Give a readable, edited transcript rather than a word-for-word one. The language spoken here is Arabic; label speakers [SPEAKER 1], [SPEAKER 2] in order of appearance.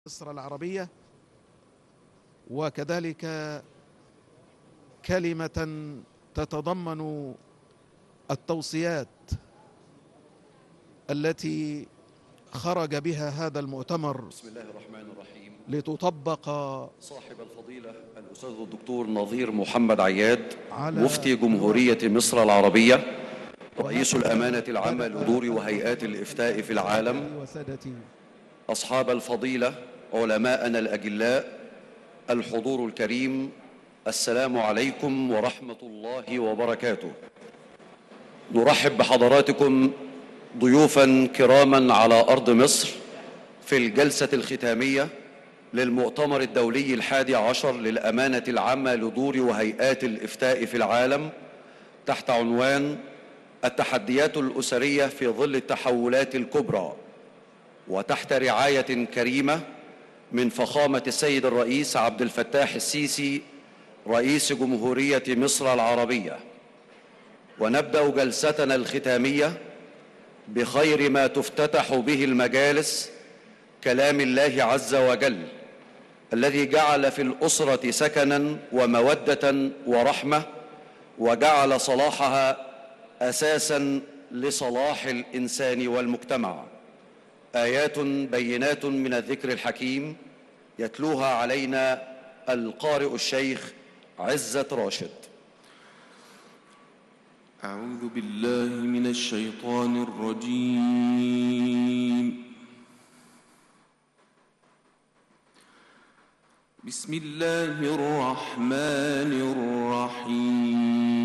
[SPEAKER 1] مصر العربية، وكذلك كلمة تتضمن التوصيات التي خرج بها هذا المؤتمر.
[SPEAKER 2] بسم الله الرحمن الرحيم.
[SPEAKER 1] لتطبق
[SPEAKER 2] صاحب الفضيلة الأستاذ الدكتور نظير محمد عياد،
[SPEAKER 1] على
[SPEAKER 2] مفتي جمهورية مصر العربية، رئيس الأمانة العامة لدور وهيئات الإفتاء في العالم، أصحاب الفضيلة، علماءنا الأجلاء، الحضور الكريم، السلام عليكم ورحمة الله وبركاته. نرحب بحضراتكم ضيوفا كراما على أرض مصر في الجلسة الختامية للمؤتمر الدولي 11 للأمانة العامة لدور وهيئات الإفتاء في العالم، تحت عنوان التحديات الأسرية في ظل التحولات الكبرى، وتحت رعاية كريمة من فخامة السيد الرئيس عبد الفتاح السيسي رئيس جمهورية مصر العربية. ونبدأ جلستنا الختامية بخير ما تفتتح به المجالس، كلام الله عز وجل الذي جعل في الأسرة سكناً ومودة ورحمة، وجعل صلاحها أساساً لصلاح الإنسان والمجتمع. آيات بينات من الذكر الحكيم يتلوها علينا القارئ الشيخ عزت راشد.
[SPEAKER 3] أعوذ بالله من الشيطان الرجيم. بسم الله الرحمن الرحيم.